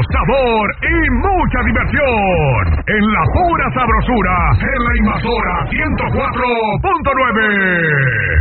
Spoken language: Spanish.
sabor y mucha diversión. En la pura sabrosura, en la Invasora 104.9.